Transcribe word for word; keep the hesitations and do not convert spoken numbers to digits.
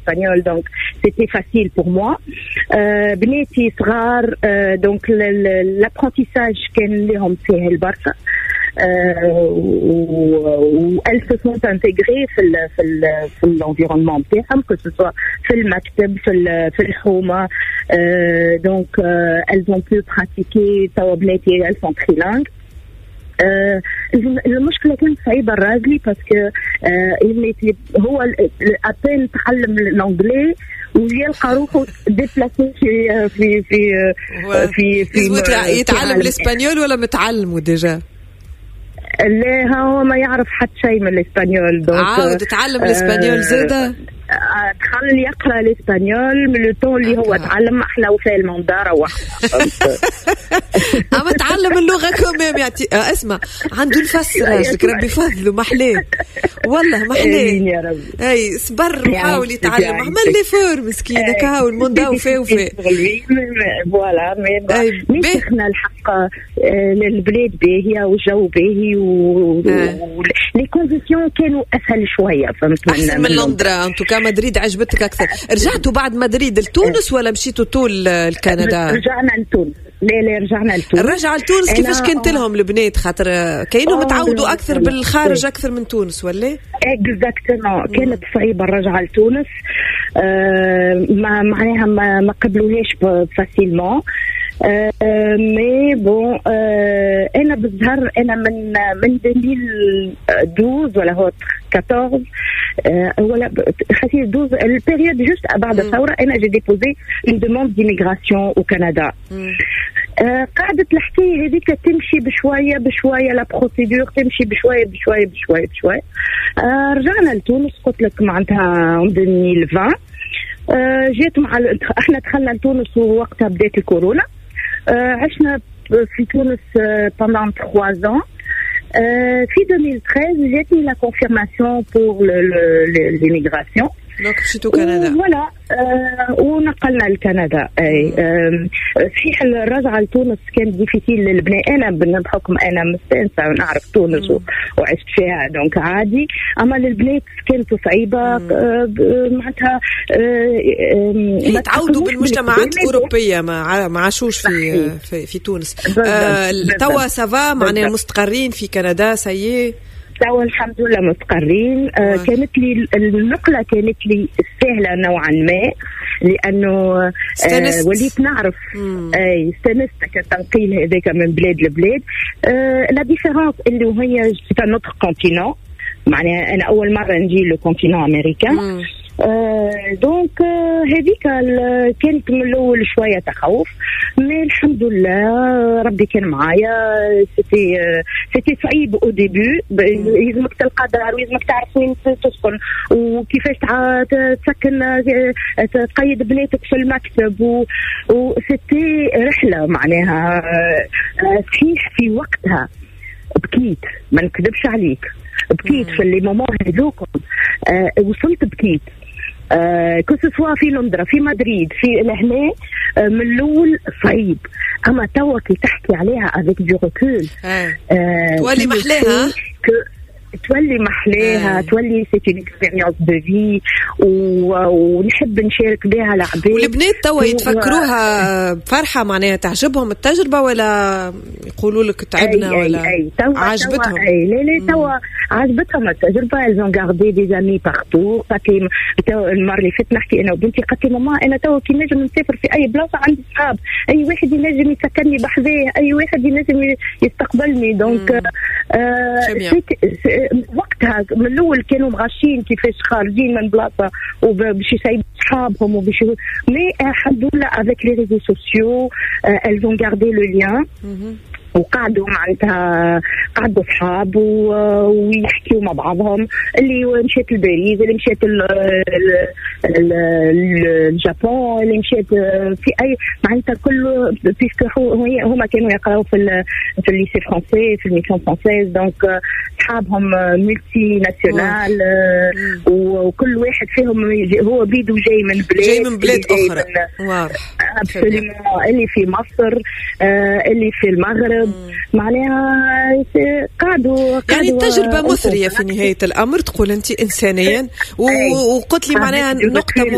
l'espagnol, donc c'était facile pour moi. Euh, بناتي صغار euh, donc l'apprentissage كان لهم فيه البركة. و elles se sont intégrées في ال في ال في l'environnement بتاعهم, que ce soit في المكتب في ال في الحومة. donc elles ont pu pratiquer. توا بناتي elles sont trilingues. المشكلة كانت صعيبة الراجلي باسكو هو أبين تعلم الانجلي ويلقى روحه ديبلاسي في في في في في يتعلم الاسبانيول ولا متعلم ديجا؟ لا هو ما يعرف حتى شيء من الاسبانيول. دونك عاود تعلم الاسبانيول زاده. دخل يقرا الاسبانيول من لو طون اللي هو تعلم احلى وفاء المنظره واحده. اما تعلم اللغه كمان يعطي اسمع عنده الفسر ربي فضله محلاه والله محلاه يا ربي. اي صبر وحاول يتعلم عمل لي فور مسكينه كاو المندا وفاء وفاء فوالا. مي شيخنا الحق البلاد باهيه والجو باهي ولي كونديسيون كانوا اسهل شويه فهمت احسن من لندن. انتو كان مدريد عجبتك اكثر؟ رجعتوا بعد مدريد لتونس ولا مشيتوا طول الكندا؟ رجعنا لتونس. لا لا رجعنا لتونس. رجع لتونس كيفاش كنت لهم البنات خاطر كانوا متعودوا اكثر بالخارج اكثر من تونس ولا؟ اكزاكتومون كانت صعيبه الرجعه لتونس. آه ما معناها ما, ما قبلوهاش فاسيلمون. آه مي بون آه انا بالظهر انا من من ألفين واثناشر ولا هو أربعطاش آه ولا خاطر اثناشر البيريود جوست بعد الثوره انا جي ديبوزي اون دوموند ديميغراسيون او كندا. آه قعدت الحكايه هذيك تمشي بشويه بشويه لا بروسيدور تمشي بشويه بشويه بشويه بشويه. آه رجعنا لتونس قلت لك معناتها ألفين وعشرين. آه جيت مع احنا دخلنا لتونس ووقتها بدات الكورونا. آه عشنا في تونس pendant trois ans. آه في ألفين وثلاثة عشر جاتني لا كونفيرماسيون بور ليميغراسيون. دونك مشيتو كندا. فوالا آه ونقلنا لكندا. اي آه صحيح الرجعه لتونس كانت ديفيسيل للبناء. انا بحكم انا مستانسه ونعرف تونس وعشت فيها دونك عادي. اما للبنات كانت صعيبه. آه معناتها آه تعودوا بالمجتمعات الاوروبيه ما ما عاشوش في, في في تونس. آه توا سافا معناها مستقرين في كندا سيي. توا الحمد لله مستقرين. آه كانت لي النقلة كانت لي سهلة نوعا ما لأنه آه وليت نعرف أي استنست كتنقيل هذاك من بلاد لبلاد. آه لا ديفيرونس اللي وهي في نوتر كونتينون معناها أنا أول مرة نجي لو كونتينون أمريكان. آه دونك آه هذيك كانت من الأول شوية تخوف مي الحمد لله ربي كان معايا. سيتي آه سيتي صعيب أو ديبو. يلزمك تلقى دار ويلزمك تعرف وين تسكن وكيفاش تسكن تقيد بناتك في المكتب وسيتي رحلة معناها. آه صحيح في وقتها بكيت ما نكذبش عليك بكيت في اللي ماما هذوكم. آه وصلت بكيت. آه كسوا في لندن في مدريد في لهنا. آه من الأول صعيب أما توا كي تحكي عليها avec du recul آه. آه تولي محلاها تولي محلاها. تولي سيتي اكسبيريونس دو في ونحب نشارك بها العباد. والبنات توا يتفكروها فرحه معناها تعجبهم التجربه ولا يقولوا لك تعبنا؟ أي ولا أي أي توا عجبتهم؟ توا أي لا لا توا عجبتهم التجربه. ils ont gardé des amis partout. قالت المره اللي فاتت نحكي انا وبنتي قالت لي ماما انا توا كي نجم نسافر في اي بلاصه عندي اصحاب اي واحد ينجم يسكنني بحذاه اي واحد ينجم يستقبلني. دونك آه وقتها من الأول كانوا مغاشين كيفاش خارجين من بلاصة وباش يسايبوا أصحابهم وباش مي الحمد لله avec les réseaux sociaux elles ont gardé le lien. وقعدوا معناتها قعدوا صحاب ويحكيوا مع بعضهم. اللي مشيت لباريس اللي مشيت اليابان اللي مشيت في اي معناتها كله بيسكو هما كانوا يقراوا في في الليسي فرونسي في الميسيون فرونسيز. دونك صحابهم ملتي ناسيونال وكل واحد فيهم هو بيدو جاي من بلاد جاي من بلاد اخرى. واضح اللي في مصر اللي في المغرب معناها قعدوا يعني التجربة مثرية في نهاية الأمر. تقول أنت إنسانيا وقلت لي معناها نقطة